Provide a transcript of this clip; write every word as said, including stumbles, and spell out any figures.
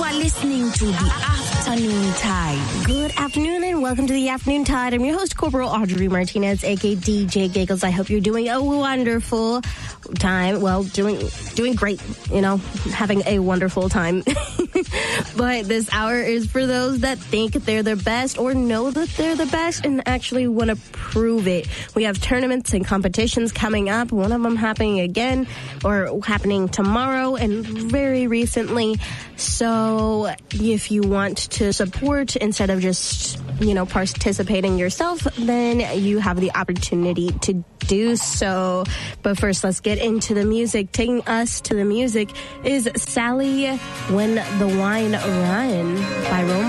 are listening to The Afternoon Tide. Good afternoon and welcome to The Afternoon Tide. I'm your host, Corporal Audrey Martinez, aka D J Giggles. I hope you're doing a wonderful time. Well, doing doing great, you know, having a wonderful time. But this hour is for those that think they're the best or know that they're the best and actually want to prove it. We have tournaments and competitions coming up. One of them happening again or happening tomorrow and very recently. So if you want to support instead of just, you know, participating yourself, then you have the opportunity to do so. But first, let's get into the music. Taking us to the music is Sally, When the Wine Run by Roma.